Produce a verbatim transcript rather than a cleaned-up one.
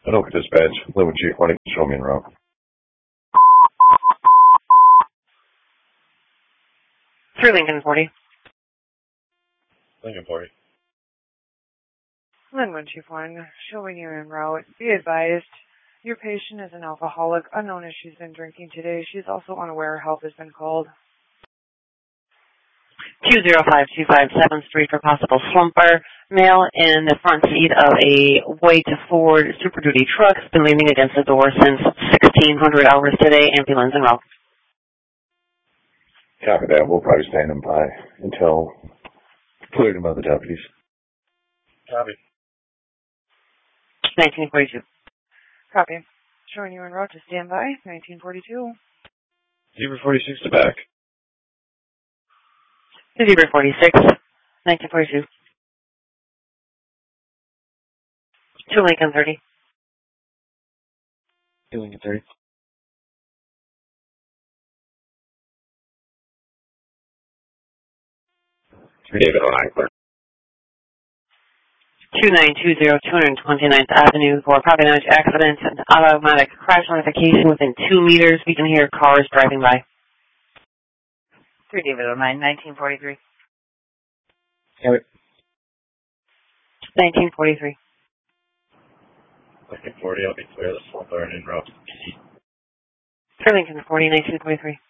Anoka Dispatch, Linwood Chief one, show me en route. Through Lincoln forty. Lincoln forty. Linwood Chief one, showing you en route. Be advised, your patient is an alcoholic, unknown if she's been drinking today. She's also unaware help has been called. two zero five two five seventh Street for possible slumper. Male in the front seat of a white Ford Super Duty truck has been leaning against the door since sixteen hundred hours today. Ambulance en route. Copy that. We'll probably stand them by until cleared them by the deputies. Copy. nineteen forty-two. Copy. Showing you en route to stand by. nineteen forty-two. Zebra forty-six to back. Zebra forty-six. nineteen forty-two. Two Lincoln thirty. Two Lincoln thirty. Three David O'Neill, clear. two nine two zero two hundred twenty-ninth Avenue for property accident and automatic crash notification within two meters. We can hear cars driving by. Three David O'Neill, nineteen forty-three. Copy. nineteen forty-three. Lincoln forty, I'll be clear. The full burn en route. For Lincoln forty, nineteen forty-three.